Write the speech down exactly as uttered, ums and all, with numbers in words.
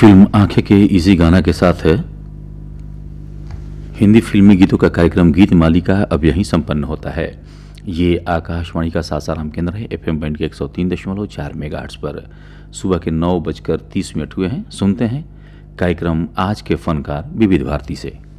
Film आंखें के easy गाना के साथ है हिंदी फिल्मी गीतों का कार्यक्रम गीत मालिका अब यहीं संपन्न होता है। ये आकाशवाणी का सासाराम केंद्र है। एफएम बैंड के एक सौ तीन दशमलव चार मेगाहर्ट्ज पर सुबह के नौ बजकर तीस मिनट हुए हैं। सुनते हैं कार्यक्रम आज के फनकार विविध भारती से।